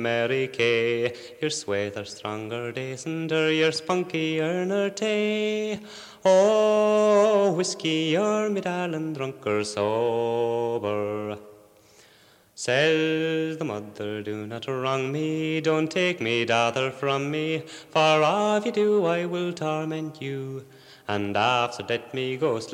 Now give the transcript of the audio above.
Mary Kay, your swather stronger, decenter, your spunkier nor tay. Oh, whiskey, you're me darling drunker sober. Says the mother, do not wrong me, don't take me daughter from me, for if you do I will torment you, and after let me go